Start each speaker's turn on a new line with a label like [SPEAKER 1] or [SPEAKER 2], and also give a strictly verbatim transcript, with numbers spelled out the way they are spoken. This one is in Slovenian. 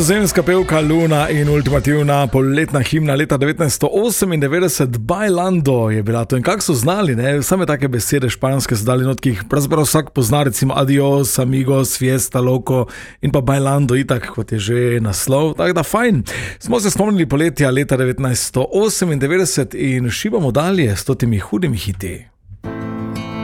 [SPEAKER 1] Nizozemska pevka Luna in ultimativna poletna himna leta devetnajststo osemindevetdeset Bailando je bila to. In kako so znali, ne? Same take besede španske so dali not, ki jih pravzaprav vsak pozna, recimo adios, amigos, fiesta, loco in pa Bailando itak, kot je že naslov. Tako da fajn. Smo se spomnili poletja leta devetnajststo osemindevetdeset in šibamo dalje s totimi hudimi hiti.